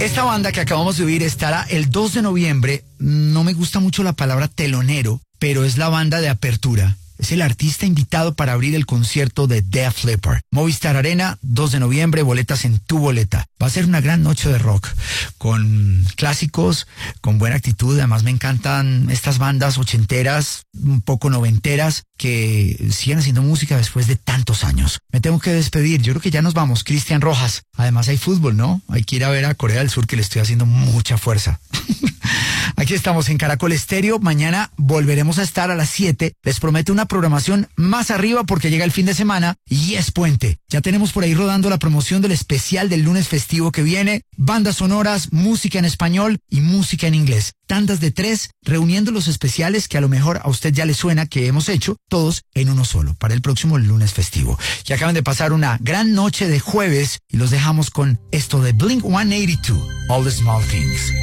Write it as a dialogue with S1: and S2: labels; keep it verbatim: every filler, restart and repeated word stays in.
S1: Esta banda que acabamos de oír estará el dos de noviembre. No me gusta mucho la palabra telonero, pero es la banda de apertura. Es el artista invitado para abrir el concierto de Def Leppard. Movistar Arena, dos de noviembre, boletas en tu boleta. Va a ser una gran noche de rock, con clásicos, con buena actitud. Además me encantan estas bandas ochenteras, un poco noventeras, que siguen haciendo música después de tantos años. Me tengo que despedir, yo creo que ya nos vamos. Cristian Rojas, además hay fútbol, ¿no? Hay que ir a ver a Corea del Sur, que le estoy haciendo mucha fuerza. Aquí estamos en Caracol Estéreo. Mañana volveremos a estar a las siete. Les prometo una programación más arriba porque llega el fin de semana y es puente. Ya tenemos por ahí rodando la promoción del especial del lunes festivo que viene. Bandas sonoras, música en español y música en inglés. Tandas de tres, reuniendo los especiales que a lo mejor a usted ya le suena que hemos hecho, todos en uno solo, para el próximo lunes festivo. Y acaban de pasar una gran noche de jueves y los dejamos con esto de Blink ciento ochenta y dos, All the Small Things.